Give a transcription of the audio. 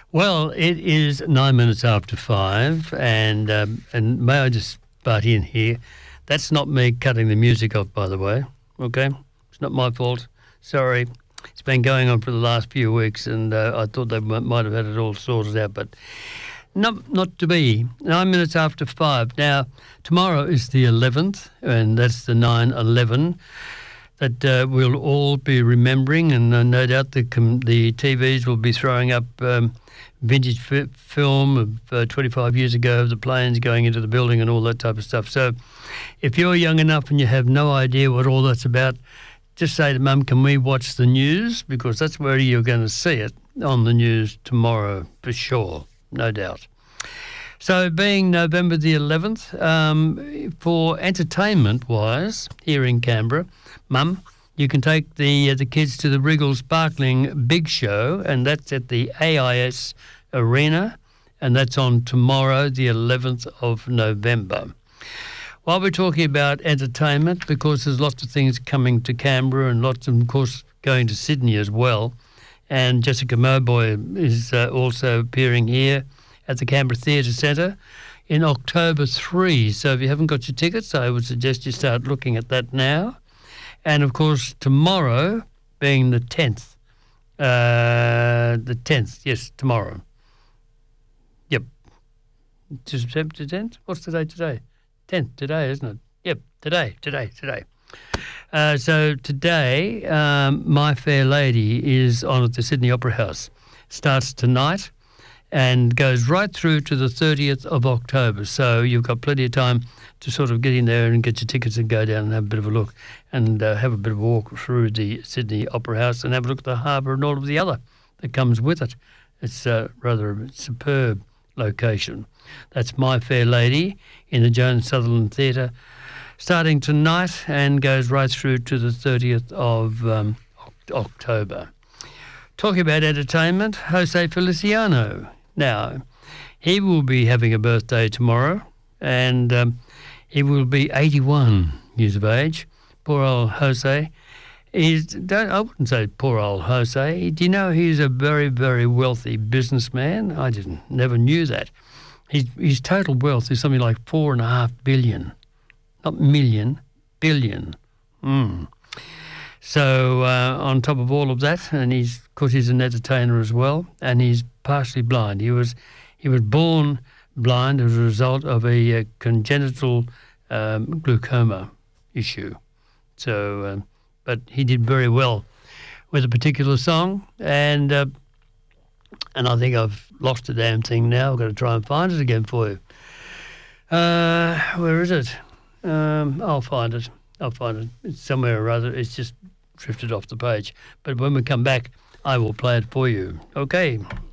Well, it is 9 minutes after 5, and may I just butt in here? That's not me cutting the music off, by the way. Okay, it's not my fault. Sorry, it's been going on for the last few weeks, and I thought they might have had it all sorted out, but not to be. 9 minutes after 5. Now, tomorrow is the 11th, and that's the 9/11 that we'll all be remembering, and no doubt the TVs will be throwing up vintage film of 25 years ago of the planes going into the building and all that type of stuff. So if you're young enough and you have no idea what all that's about, just say to Mum, can we watch the news? Because that's where you're going to see it, on the news tomorrow for sure, no doubt. So being November the 11th, for entertainment-wise, here in Canberra, Mum, you can take the kids to the Regal Sparkling Big Show, and that's at the AIS Arena, and that's on tomorrow, the 11th of November. While we're talking about entertainment, because there's lots of things coming to Canberra and lots of course, going to Sydney as well, and Jessica Mauboy is also appearing here at the Canberra Theatre Centre in October 3. So if you haven't got your tickets, I would suggest you start looking at that now. And, of course, tomorrow being the 10th. Yes, tomorrow. Yep. September 10th? What's the date today? 10th today, isn't it? Yep, today. So today, My Fair Lady is on at the Sydney Opera House. Starts tonight and goes right through to the 30th of October. So you've got plenty of time to sort of get in there and get your tickets and go down and have a bit of a look and have a bit of a walk through the Sydney Opera House and have a look at the harbour and all of the other that comes with it. It's rather a superb location. That's My Fair Lady in the Joan Sutherland Theatre, starting tonight and goes right through to the 30th of October. Talking about entertainment, Jose Feliciano. Now, he will be having a birthday tomorrow, and he will be 81 years of age. Poor old Jose. I wouldn't say poor old Jose. Do you know he's a very, very wealthy businessman? I never knew that. His total wealth is something like $4.5 billion. Not million, billion. So on top of all of that, and of course he's an entertainer as well, and he's partially blind. He was born blind as a result of a congenital glaucoma issue. So, but he did very well with a particular song, and I think I've lost the damn thing now. I've got to try and find it again for you. Where is it? I'll find it. It's somewhere or other. It's just drifted off the page. But when we come back, I will play it for you. Okay.